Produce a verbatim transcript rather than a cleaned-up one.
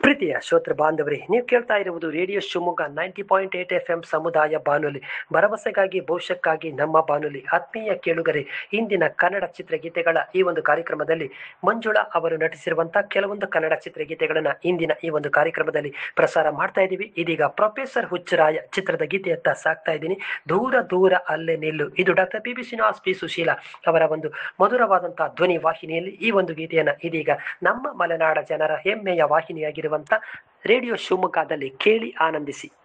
ಪ್ರೀತಿಯ ಶ್ರೋತೃ ಬಾಂಧವರೇ, ನೀವು ಕೇಳ್ತಾ ಇರುವುದು radio Shivamogga ninety point eight F M ಸಮುದಾಯ ಬಾನುಲಿ, ಭರವಸೆಗಾಗಿ ಭವಿಷ್ಯಕ್ಕಾಗಿ ನಮ್ಮ ಬಾನುಲಿ. ಆತ್ಮೀಯ ಕೇಳುಗರೆ, ಇಂದಿನ ಕನ್ನಡ ಚಿತ್ರಗೀತೆಗಳ ಈ ಒಂದು ಕಾರ್ಯಕ್ರಮದಲ್ಲಿ ಮಂಜುಳಾ ಅವರು ನಟಿಸಿರುವಂತಹ ಕೆಲವೊಂದು ಕನ್ನಡ ಚಿತ್ರಗೀತೆಗಳನ್ನ ಇಂದಿನ ಈ ಒಂದು ಕಾರ್ಯಕ್ರಮದಲ್ಲಿ ಪ್ರಸಾರ ಮಾಡ್ತಾ ಇದ್ದೀವಿ. ಇದೀಗ ಪ್ರೊಫೆಸರ್ ಹುಚ್ಚರಾಯ ಚಿತ್ರದ ಗೀತೆಯತ್ತ ಸಾಕ್ತಾ ಇದ್ದೀನಿ. ದೂರ ದೂರ ಅಲ್ಲೇ ನಿಲ್ಲು, ಇದು doctor P B Srinivas P Sushila ಅವರ ಒಂದು ಮಧುರವಾದಂತಹ ಧ್ವನಿ ವಾಹಿನಿಯಲ್ಲಿ ಈ ಒಂದು ಗೀತೆಯನ್ನ ಇದೀಗ ನಮ್ಮ ಮಲೆನಾಡ ಜನರ ಹೆಮ್ಮೆಯ ವಾಹಿನಿಯಾಗಿರುವಂತ ರೇಡಿಯೋ ಶಿವಮೊಗ್ಗದಲ್ಲಿ ಕೇಳಿ ಆನಂದಿಸಿ.